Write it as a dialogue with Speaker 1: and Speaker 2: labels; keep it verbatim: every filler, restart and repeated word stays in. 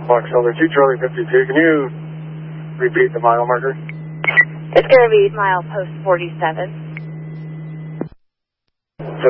Speaker 1: Fox Silver two Charlie fifty-two. Can you repeat the mile marker?
Speaker 2: It's going to be mile post forty-seven.